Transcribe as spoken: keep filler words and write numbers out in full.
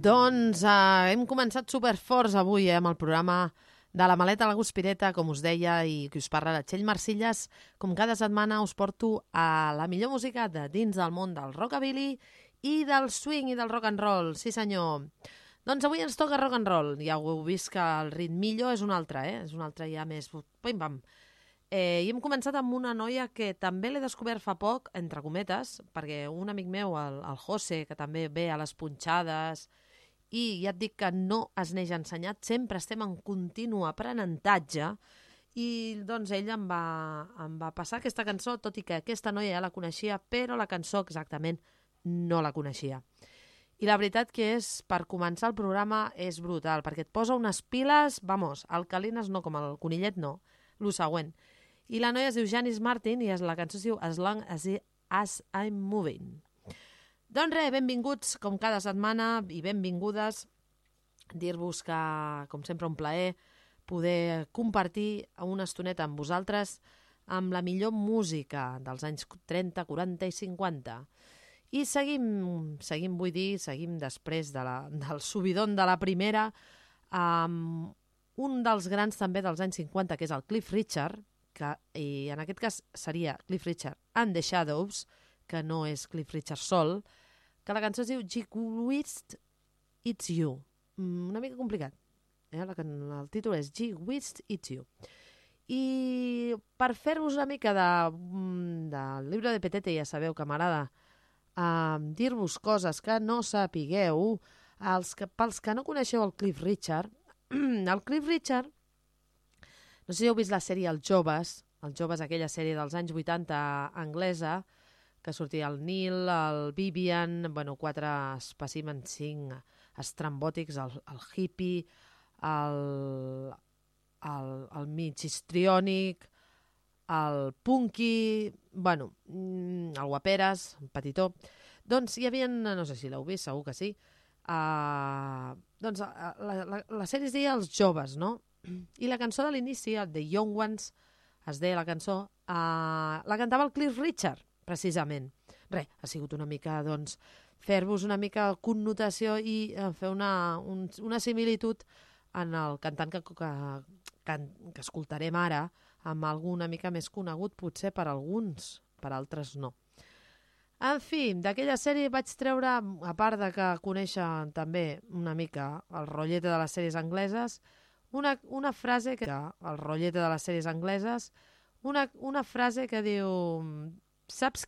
Doncs eh, hem començat superforts avui eh, amb el programa de la maleta a la Guspireta, com us deia, i que us parla la Txell Marcilles. Com cada setmana us porto a la millor música de dins del món del rockabilly i del swing i del rock and roll. Sí, senyor. Doncs avui ens toca rock and roll. Ja ho heu vist que el ritmillo és un altre, eh? És un altre ja més... Pim-pam. Eh, I hem començat amb una noia que també l'he descobert fa poc, entre cometes, perquè un amic meu, el, el José, que també ve a les punxades, i ja et dic que no es neix ensenyat, sempre estem en continu aprenentatge, i doncs ell em va, em va passar aquesta cançó, tot i que aquesta noia ja la coneixia, però la cançó exactament no la coneixia. I la veritat que és, per començar el programa, és brutal, perquè et posa unes piles, vamos, alcalines no, com el conillet no, lo següent. I la noia es diu Janice Martin i la cançó es diu As Long As, I, As I'm Moving. Doncs res, benvinguts com cada setmana i benvingudes. Dir-vos que, com sempre, un plaer poder compartir una estoneta amb vosaltres amb la millor música dels anys trenta, quaranta i cinquanta. I seguim, seguim vull dir, seguim després de la, del subidon de la primera amb un dels grans també dels anys cinquanta, que és el Cliff Richard, que i en aquest cas seria Cliff Richard and the Shadows, que no és Cliff Richard sol, que la cançó es diu Gee Whiz It's You. Una mica complicat. Eh? La, el títol és Gee Whiz It's You. I per fer-vos una mica de, del llibre de Petete, ja sabeu que m'agrada eh, dir-vos coses que no sapigueu, els que, pels que no coneixeu el Cliff Richard, el Cliff Richard, no sé si heu vist la sèrie Els Joves, Els Joves, aquella sèrie dels anys vuitanta anglesa, que sortia el Neil, el Vivian, bueno, quatre espècimens, cinc estrambòtics, el, el hippie, el, el, el mig histriònic, el punky, bueno, el guaperes, el petitó. Doncs hi havia, no sé si l'heu vist, segur que sí, uh, doncs la, la, la sèrie es deia Els Joves, no? I la cançó de l'inici, el The Young Ones, es deia la cançó, uh, la cantava el Cliff Richard, precisament. Res, ha sigut una mica, doncs, fer-vos una mica connotació i uh, fer una, un, una similitud en el cantant que, que, que, que escoltarem ara, amb algú una mica més conegut, potser per alguns, per altres no. En fi, d'aquella sèrie vaig treure, a part de que conèixer també una mica el rotllete de les sèries angleses, Una, una frase que, el rotllete de les sèries angleses, una, una frase que diu, saps